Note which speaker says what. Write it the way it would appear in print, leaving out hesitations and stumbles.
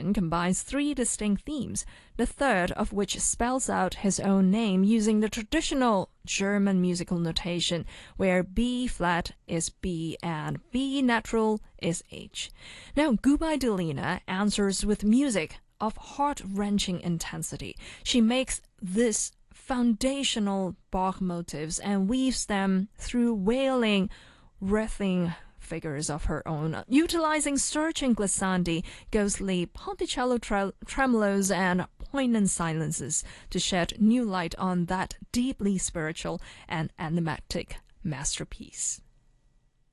Speaker 1: section combines three distinct themes, the third of which spells out his own name using the traditional German musical notation, where B flat is B and B natural is H. Now, Goodbye Delina answers with music of heart-wrenching intensity. She makes this foundational Bach motifs and weaves them through wailing, writhing figures of her own, utilizing searching glissandi, ghostly ponticello tremolos, and poignant silences to shed new light on that deeply spiritual and enigmatic masterpiece.